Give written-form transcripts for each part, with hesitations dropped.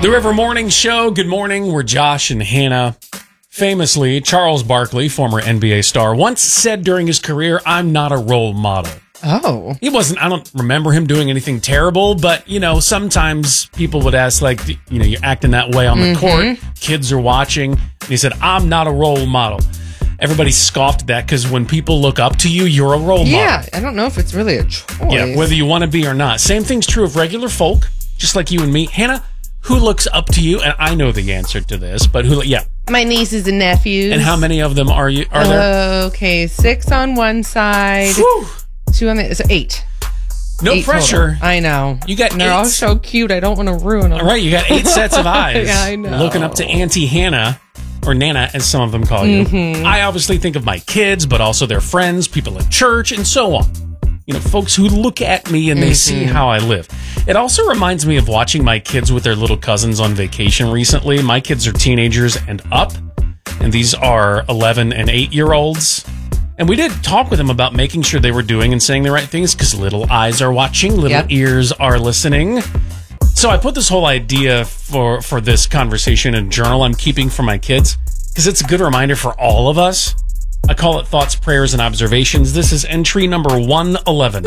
The River Morning Show. Good morning. We're Josh and Hannah. Famously, Charles Barkley, former NBA star, once said during his career, "I'm not a role model." Oh. He wasn't, I don't remember him doing anything terrible, but, sometimes people would ask, you're acting that way on the court. Kids are watching. And he said, "I'm not a role model." Everybody scoffed at that because when people look up to you, you're a role model. Yeah, I don't know if it's really a choice. Yeah, whether you want to be or not. Same thing's true of regular folk, just like you and me. Hannah, who looks up to you? And I know the answer to this, but My nieces and nephews. And how many of them are there? Okay, 6 on one side, Whew. 2 on the... So 8. No 8 pressure. Total. I know. You got and they're all so cute. I don't want to ruin them. All right, you got 8 sets of eyes. Yeah, I know. Looking up to Auntie Hannah, or Nana, as some of them call you. I obviously think of my kids, but also their friends, people at church, and so on. Folks who look at me and they see how I live. It also reminds me of watching my kids with their little cousins on vacation recently. My kids are teenagers and up, and these are 11 and 8-year-olds. And we did talk with them about making sure they were doing and saying the right things, because little eyes are watching, little ears are listening. So I put this whole idea for this conversation in a journal I'm keeping for my kids, because it's a good reminder for all of us. I call it Thoughts, Prayers, and Observations. This is entry number 111.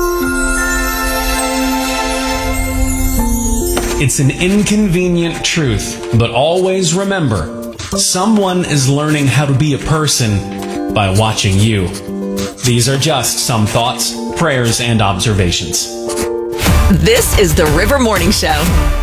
It's an inconvenient truth, but always remember, someone is learning how to be a person by watching you. These are just some thoughts, prayers, and observations. This is the River Morning Show.